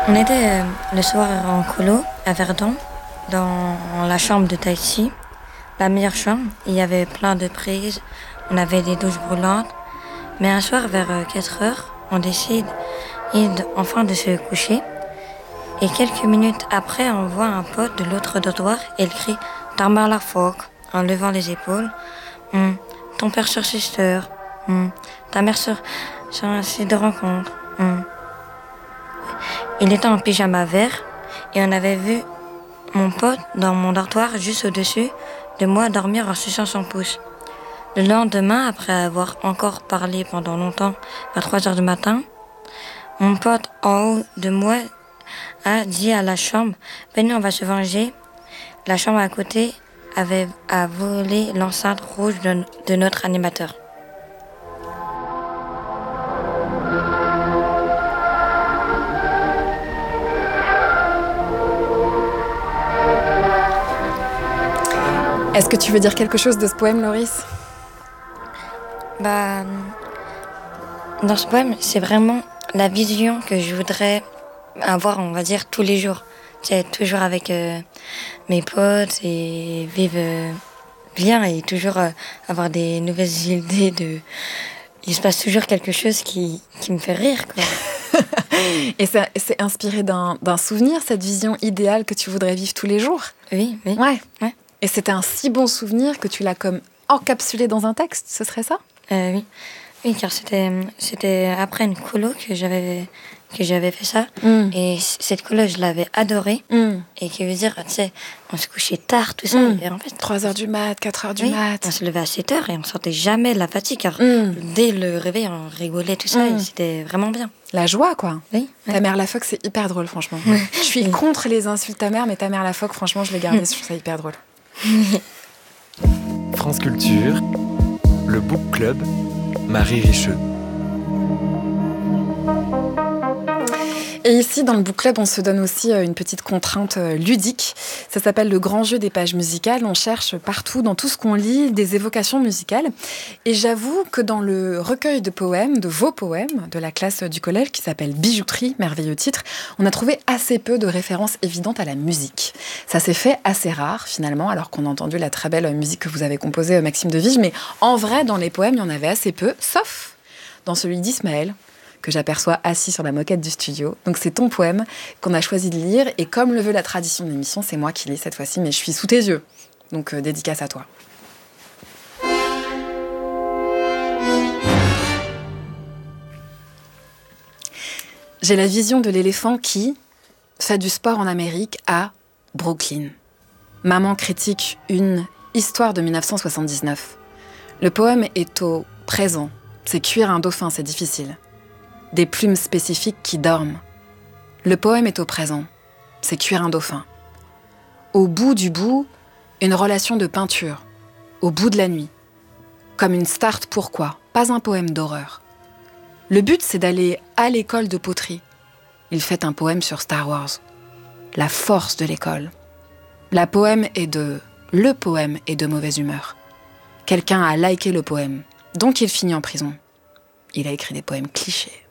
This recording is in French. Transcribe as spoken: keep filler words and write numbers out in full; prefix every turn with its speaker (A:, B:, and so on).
A: On était euh, le soir en colo à Verdun, dans la chambre de Tahiti, la meilleure chambre. Il y avait plein de prises, on avait des douches brûlantes. Mais un soir, vers quatre heures, on décide enfin de se coucher. Et quelques minutes après, on voit un pote de l'autre dortoir et il crie « Tamar la phoque » en levant les épaules. Hum, « Ton père sur sister. Hum, ta mère sur, sur un site de rencontre. Hum. » Il était en pyjama vert et on avait vu mon pote dans mon dortoir juste au-dessus de moi dormir en suçant son pouce. Le lendemain, après avoir encore parlé pendant longtemps, à trois heures du matin, mon pote en haut de moi a dit à la chambre « Venez, on va se venger ». La chambre à côté avait a volé l'enceinte rouge de, de notre animateur.
B: Est-ce que tu veux dire quelque chose de ce poème, Loris ?
A: Bah, dans ce poème, c'est vraiment la vision que je voudrais avoir, on va dire, tous les jours. C'est toujours avec euh, mes potes et vivre euh, bien et toujours euh, avoir des nouvelles idées. De... Il se passe toujours quelque chose qui, qui me fait rire, quoi.
B: Et ça, c'est inspiré d'un, d'un souvenir, cette vision idéale que tu voudrais vivre tous les jours ?
A: Oui, oui.
B: Ouais.
A: ouais.
B: Et c'était un si bon souvenir que tu l'as comme encapsulé dans un texte, ce serait ça ?
A: euh, Oui, oui, car c'était, c'était après une colo que j'avais, que j'avais fait ça. Mm. Et cette colo, je l'avais adorée. Mm. Et qui veut dire, tu sais, on se couchait tard, tout ça. Mm. Et en fait,
B: trois heures du mat, quatre heures du
A: oui,
B: mat.
A: On se levait à sept heures et on sentait jamais la fatigue. Car mm. dès le réveil, on rigolait, tout ça. Mm. Et c'était vraiment bien.
B: La joie, quoi.
A: Oui.
B: Ta mère la phoque, c'est hyper drôle, franchement. Je suis contre les insultes ta mère, mais ta mère la phoque, franchement, je l'ai gardée, je trouve ça hyper drôle.
C: France Culture, le Book Club, Marie Richeux.
B: Et ici, dans le Book Club, on se donne aussi une petite contrainte ludique. Ça s'appelle le grand jeu des pages musicales. On cherche partout, dans tout ce qu'on lit, des évocations musicales. Et j'avoue que dans le recueil de poèmes, de vos poèmes, de la classe du collège, qui s'appelle Bijouterie, merveilleux titre, on a trouvé assez peu de références évidentes à la musique. Ça s'est fait assez rare, finalement, alors qu'on a entendu la très belle musique que vous avez composée, Maxime de Viges. Mais en vrai, dans les poèmes, il y en avait assez peu, sauf dans celui d'Ismaël, que j'aperçois assis sur la moquette du studio. Donc c'est ton poème qu'on a choisi de lire, et comme le veut la tradition de l'émission, c'est moi qui lis cette fois-ci, mais je suis sous tes yeux. Donc euh, dédicace à toi. J'ai la vision de l'éléphant qui fait du sport en Amérique à Brooklyn. Maman critique une histoire de dix-neuf cent soixante-dix-neuf. Le poème est au présent. C'est cuire un dauphin, c'est difficile. Des plumes spécifiques qui dorment. Le poème est au présent. C'est cuire un dauphin. Au bout du bout, une relation de peinture. Au bout de la nuit. Comme une start pourquoi, pas un poème d'horreur. Le but, c'est d'aller à l'école de poterie. Il fait un poème sur Star Wars. La force de l'école. La poème est de... Le poème est de mauvaise humeur. Quelqu'un a liké le poème, donc il finit en prison. Il a écrit des poèmes clichés.